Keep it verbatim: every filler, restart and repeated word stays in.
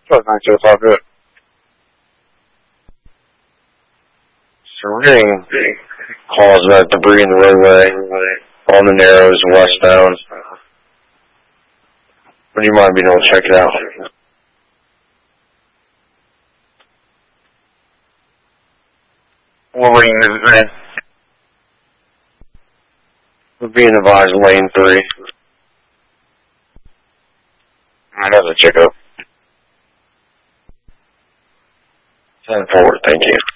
So thanks, it's all good. So we're getting calls about debris in the roadway on the Narrows westbound. Would you mind being able to check it out? What lane is it in? We're being advised lane three. Alright, that's a check up. Send forward, thank you.